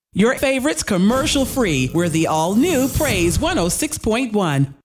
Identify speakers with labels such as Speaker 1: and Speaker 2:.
Speaker 1: Your favorites commercial free. We're the all new Praise 106.1.